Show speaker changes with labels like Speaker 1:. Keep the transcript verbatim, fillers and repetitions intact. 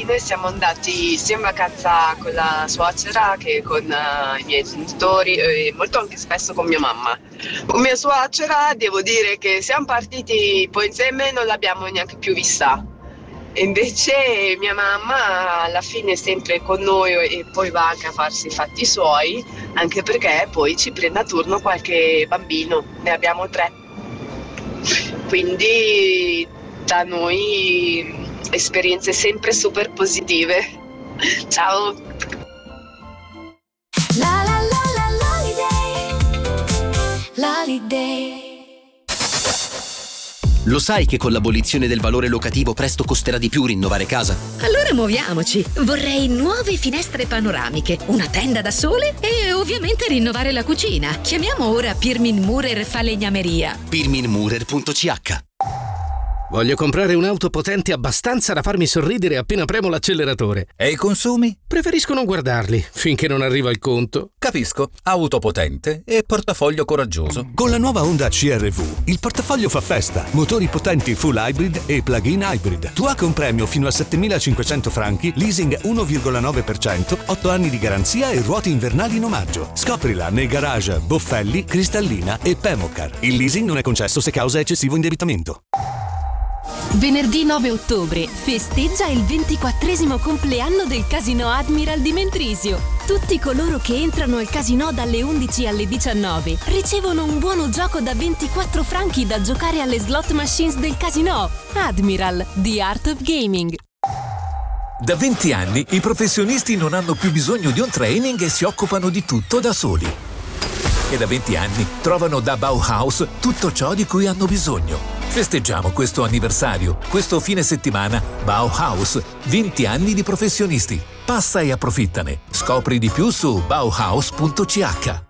Speaker 1: noi siamo andati sia in vacanza con la suocera che con uh, i miei genitori e molto anche spesso con mia mamma. Con mia suocera devo dire che siamo partiti poi insieme e non l'abbiamo neanche più vista. E invece mia mamma alla fine è sempre con noi e poi va anche a farsi i fatti suoi, anche perché poi ci prende a turno qualche bambino, ne abbiamo tre. Quindi da noi esperienze sempre super positive. Ciao!
Speaker 2: La la la la l'holiday, l'holiday.
Speaker 3: Lo sai che con l'abolizione del valore locativo presto costerà di più rinnovare casa?
Speaker 4: Allora muoviamoci! Vorrei nuove finestre panoramiche, una tenda da sole e ovviamente rinnovare la cucina. Chiamiamo ora Pirmin Murer Falegnameria.
Speaker 3: pirmin murer punto c h.
Speaker 5: Voglio comprare un'auto potente abbastanza da farmi sorridere appena premo l'acceleratore.
Speaker 6: E i consumi?
Speaker 5: Preferisco non guardarli finché non arriva il conto.
Speaker 6: Capisco. Auto potente e portafoglio coraggioso.
Speaker 7: Con la nuova Honda C R V il portafoglio fa festa. Motori potenti full hybrid e plug-in hybrid. Tu con premio fino a settemilacinquecento franchi, leasing uno virgola nove per cento, otto anni di garanzia e ruote invernali in omaggio. Scoprila nei garage Boffelli, Cristallina e Pemocar. Il leasing non è concesso se causa eccessivo indebitamento.
Speaker 8: Venerdì nove ottobre festeggia il ventiquattresimo compleanno del Casinò Admiral di Mendrisio. Tutti coloro che entrano al casinò dalle undici alle diciannove ricevono un buono gioco da ventiquattro franchi da giocare alle slot machines del casinò. Admiral, The Art of Gaming.
Speaker 9: Da venti anni i professionisti non hanno più bisogno di un training e si occupano di tutto da soli. E da venti anni trovano da Bauhaus tutto ciò di cui hanno bisogno. Festeggiamo questo anniversario, questo fine settimana. Bauhaus, venti anni di professionisti. Passa e approfittane. Scopri di più su bauhaus punto c h.